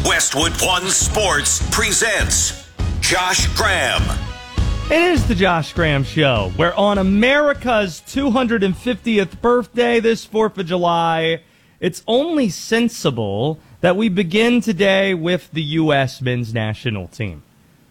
Westwood One Sports presents Josh Graham. It is the Josh Graham Show, where on America's 250th birthday this 4th of July, it's only sensible that we begin today with the U.S. men's national team.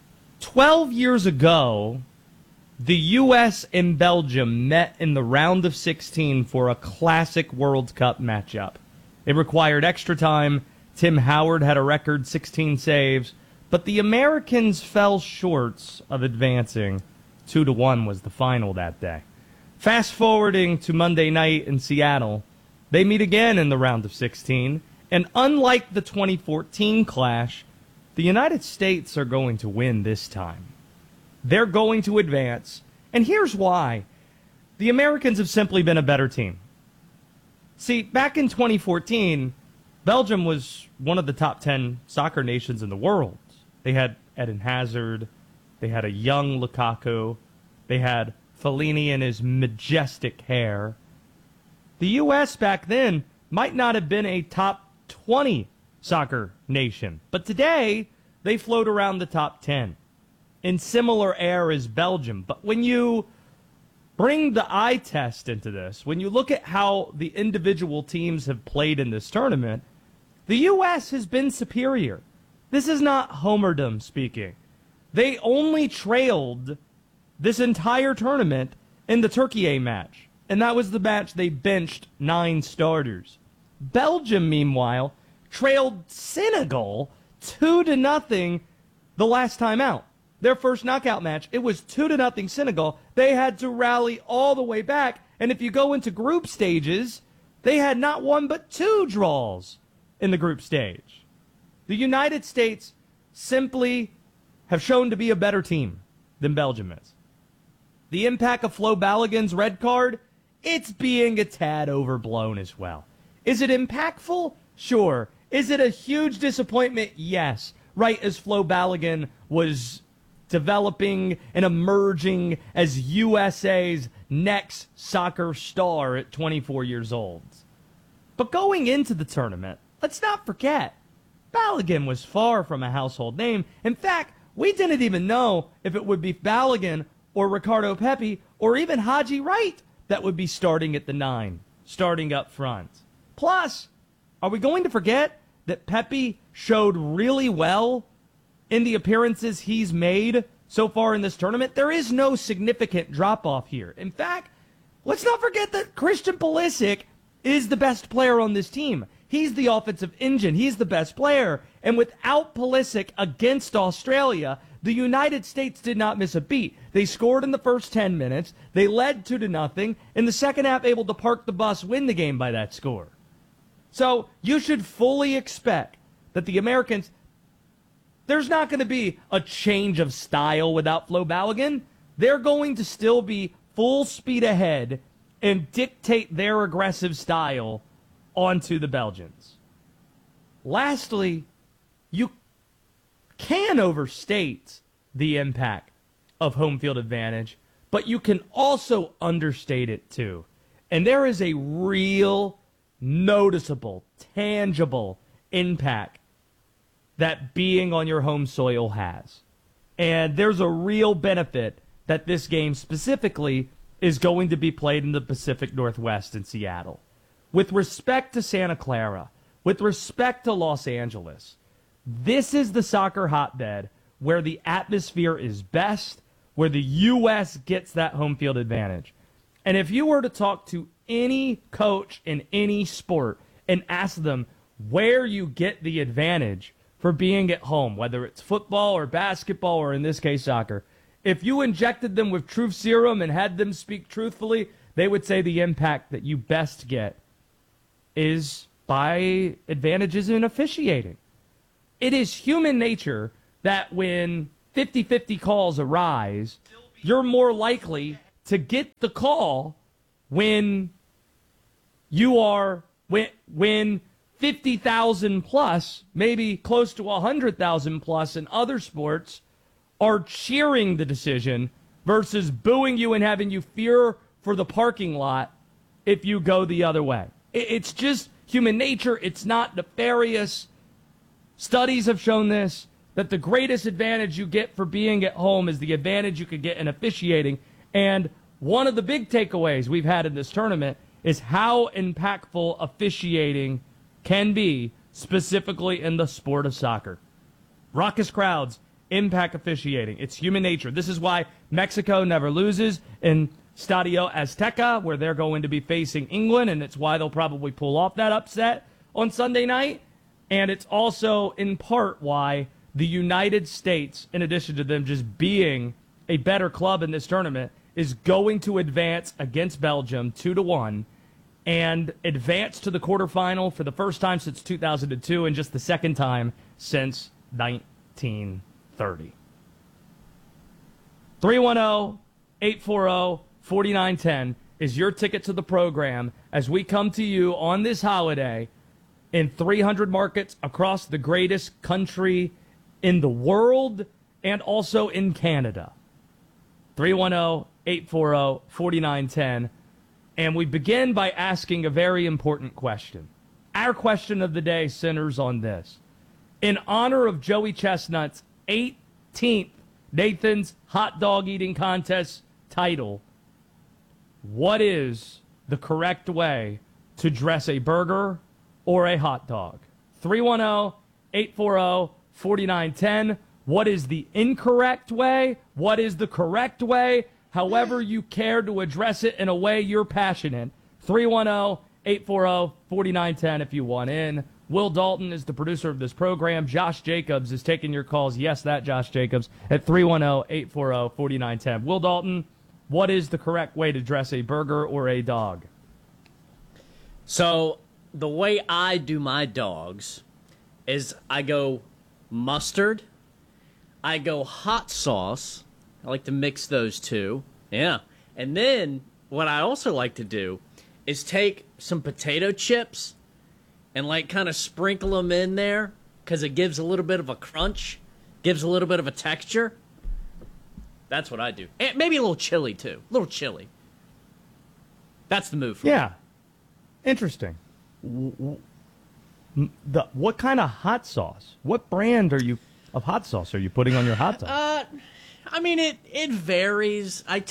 12 years ago, the U.S. and Belgium met in the round of 16 for a classic World Cup matchup. It required extra time. Tim Howard had a record 16 saves, but the Americans fell short of advancing. 2-1 was the final that day. Fast forwarding to Monday night in Seattle, they meet again in the round of 16, and unlike the 2014 clash, the United States are going to win this time. They're going to advance, and here's why. The Americans have simply been a better team. See, back in 2014, Belgium was one of the top 10 soccer nations in the world. They had Eden Hazard, they had a young Lukaku, they had Fellaini and his majestic hair. The U.S. back then might not have been a top 20 soccer nation, but today they float around the top 10 in similar air as Belgium. But when you bring the eye test into this, when you look at how the individual teams have played in this tournament, the U.S. has been superior. This is not homerdom speaking. They only trailed this entire tournament in the Turkey A match, and that was the match they benched 9 starters. Belgium, meanwhile, trailed Senegal 2-0 the last time out. Their first knockout match, it was 2-0 Senegal. They had to rally all the way back, and if you go into group stages, they had not one but 2 draws in the group stage. The United States simply have shown to be a better team than Belgium is. The impact of Flo Balogun's red card, it's being a tad overblown as well. Is it impactful? Sure. Is it a huge disappointment? Yes. Right as Flo Balogun was developing and emerging as USA's next soccer star at 24 years old. But going into the tournament, let's not forget, Balogun was far from a household name. In fact, we didn't even know if it would be Balogun or Ricardo Pepi or even Haji Wright that would be starting at the 9, starting up front. Plus, are we going to forget that Pepi showed really well in the appearances he's made so far in this tournament? There is no significant drop-off here. In fact, let's not forget that Christian Pulisic is the best player on this team. He's the offensive engine. He's the best player. And without Pulisic against Australia, the United States did not miss a beat. They scored in the first 10 minutes. They led 2-0. In the second half, able to park the bus, win the game by that score. So you should fully expect that the Americans, there's not going to be a change of style without Flo Balogun. They're going to still be full speed ahead and dictate their aggressive style onto the Belgians. Lastly, you can overstate the impact of home field advantage, but you can also understate it too. And there is a real, noticeable, tangible impact that being on your home soil has. And there's a real benefit that this game specifically is going to be played in the Pacific Northwest in Seattle. With respect to Santa Clara, with respect to Los Angeles, this is the soccer hotbed where the atmosphere is best, where the U.S. gets that home field advantage. And if you were to talk to any coach in any sport and ask them where you get the advantage for being at home, whether it's football or basketball or in this case soccer, if you injected them with truth serum and had them speak truthfully, they would say the impact that you best get is by advantages in officiating. It is human nature that when 50-50 calls arise, you're more likely to get the call when you are, when 50,000 plus, maybe close to 100,000 plus in other sports are cheering the decision versus booing you and having you fear for the parking lot if you go the other way. It's just human nature. It's not nefarious. Studies have shown this, that the greatest advantage you get for being at home is the advantage you could get in officiating. And one of the big takeaways we've had in this tournament is how impactful officiating can be, specifically in the sport of soccer. Raucous crowds impact officiating. It's human nature. This is why Mexico never loses in Stadio Azteca, where they're going to be facing England, and it's why they'll probably pull off that upset on Sunday night. And it's also in part why the United States, in addition to them just being a better club in this tournament, is going to advance against Belgium 2-1 and advance to the quarterfinal for the first time since 2002 and just the second time since 1930. 310-840-4910 is your ticket to the program as we come to you on this holiday in 300 markets across the greatest country in the world and also in Canada. 310-840-4910. And we begin by asking a very important question. Our question of the day centers on this. In honor of Joey Chestnut's 18th Nathan's Hot Dog Eating Contest title, what is the correct way to dress a burger or a hot dog? 310-840-4910. What is the incorrect way? What is the correct way? However you care to address it in a way you're passionate. 310-840-4910 if you want in. Will Dalton is the producer of this program. Josh Jacobs is taking your calls. Yes, that Josh Jacobs at 310-840-4910. Will Dalton, what is the correct way to dress a burger or a dog? So the way I do my dogs is I go mustard, I go hot sauce. I like to mix those two. Yeah. And then what I also like to do is take some potato chips and like kind of sprinkle them in there because it gives a little bit of a crunch, gives a little bit of a texture. That's what I do. And maybe a little chili too. A little chili. That's the move for me. Yeah. Interesting. What kind of hot sauce? What brand of hot sauce are you putting on your hot dog? I mean, it varies. I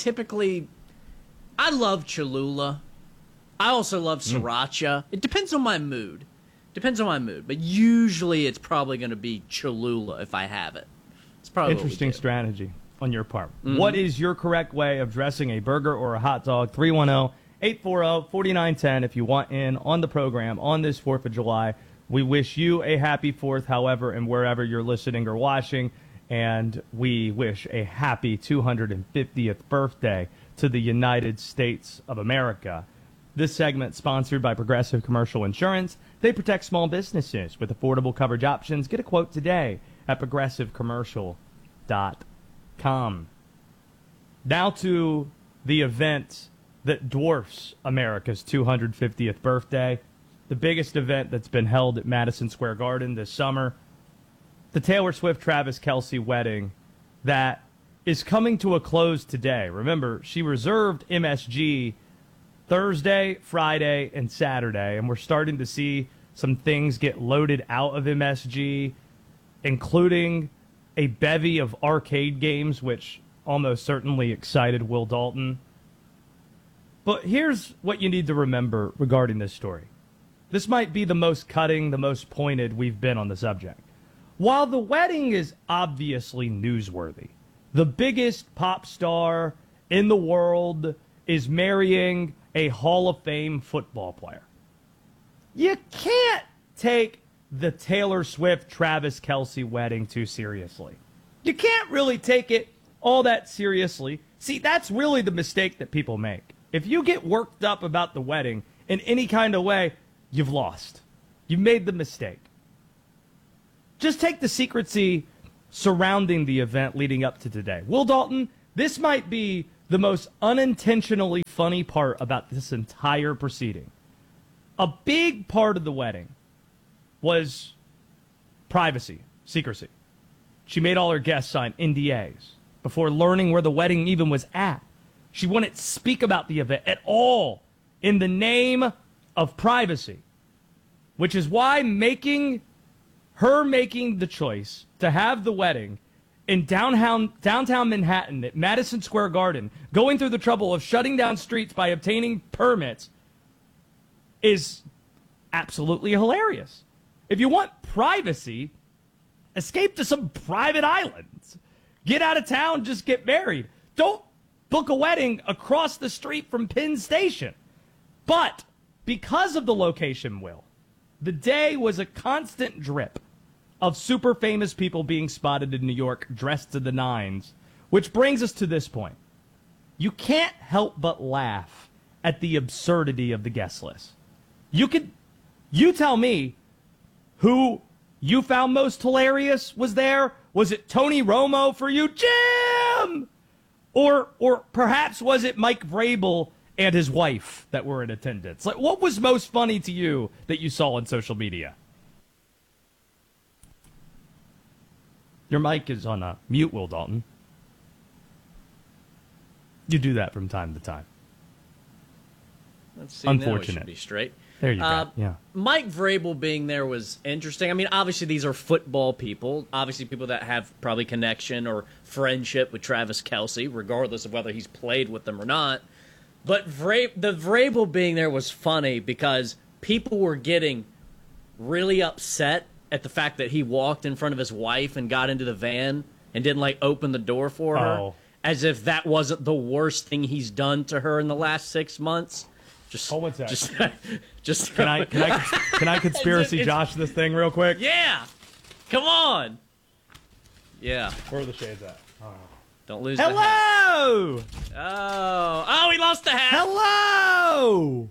love Cholula. I also love Sriracha. It depends on my mood. But usually it's probably going to be Cholula if I have it. It's probably interesting strategy on your part. Mm-hmm. What is your correct way of dressing a burger or a hot dog? 310-840-4910 if you want in on the program on this 4th of July. We wish you a happy 4th, however, and wherever you're listening or watching. And we wish a happy 250th birthday to the United States of America. This segment sponsored by Progressive Commercial Insurance. They protect small businesses with affordable coverage options. Get a quote today at progressivecommercial.com. Now to the event that dwarfs America's 250th birthday, the biggest event that's been held at Madison Square Garden this summer. The Taylor Swift-Travis Kelce wedding that is coming to a close today. Remember, she reserved MSG Thursday, Friday, and Saturday, and we're starting to see some things get loaded out of MSG, including a bevy of arcade games, which almost certainly excited Will Dalton. But here's what you need to remember regarding this story. This might be the most cutting, the most pointed we've been on the subject. While the wedding is obviously newsworthy, the biggest pop star in the world is marrying a Hall of Fame football player. You can't take the Taylor Swift-Travis Kelce wedding too seriously. You can't really take it all that seriously. See, that's really the mistake that people make. If you get worked up about the wedding in any kind of way, you've lost. You've made the mistake. Just take the secrecy surrounding the event leading up to today. Will Dalton, this might be the most unintentionally funny part about this entire proceeding. A big part of the wedding was privacy, secrecy. She made all her guests sign NDAs before learning where the wedding even was at. She wouldn't speak about the event at all in the name of privacy, which is why making her making the choice to have the wedding in downtown Manhattan at Madison Square Garden, going through the trouble of shutting down streets by obtaining permits, is absolutely hilarious. If you want privacy, escape to some private islands. Get out of town, just get married. Don't book a wedding across the street from Penn Station. But because of the location, Will, the day was a constant drip of super famous people being spotted in New York dressed to the nines, which brings us to this point. You can't help but laugh at the absurdity of the guest list. You tell me who you found most hilarious was there. Was it Tony Romo for you, Jim? Or perhaps was it Mike Vrabel and his wife that were in attendance? Like, what was most funny to you that you saw on social media? Your mic is on mute, Will Dalton. You do that from time to time. Let's see. Unfortunate. Now we should be straight. There you go. Yeah. Mike Vrabel being there was interesting. I mean, obviously these are football people. Obviously people that have probably connection or friendship with Travis Kelce, regardless of whether he's played with them or not. But the Vrabel being there was funny because people were getting really upset at the fact that he walked in front of his wife and got into the van and didn't, like, open the door for her. Oh. As if that wasn't the worst thing he's done to her in the last 6 months. Hold one sec. Just Can I conspiracy Josh this thing real quick? Yeah. Come on. Yeah. Where are the shades at? Don't lose the hat. Hello! Oh, he lost the hat. Hello!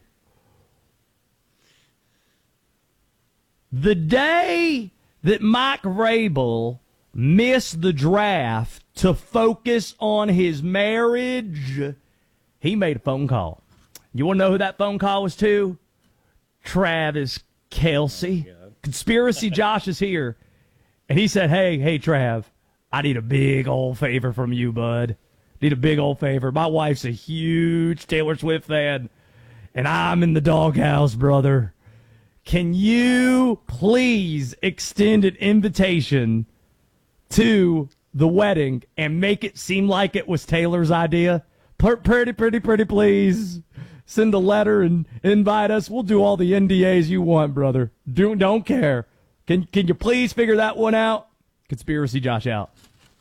The day that Mike Vrabel missed the draft to focus on his marriage, he made a phone call. You want to know who that phone call was to? Travis Kelce. Conspiracy Josh is here. And he said, hey, Trav, I need a big old favor from you, bud. Need a big old favor. My wife's a huge Taylor Swift fan, and I'm in the doghouse, brother. Can you please extend an invitation to the wedding and make it seem like it was Taylor's idea? Pretty, please. Send a letter and invite us. We'll do all the NDAs you want, brother. Don't care. Can you please figure that one out? Conspiracy Josh out.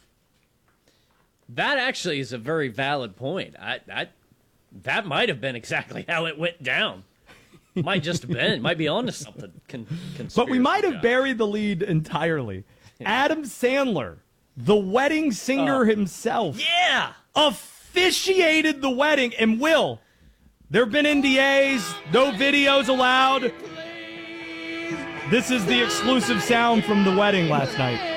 That actually is a very valid point. That might have been exactly how it went down. Might just have been. Might be onto something. But we might have buried the lead entirely. Adam Sandler, the wedding singer himself, officiated the wedding. And Will, there have been NDAs, no videos allowed. This is the exclusive sound from the wedding last night.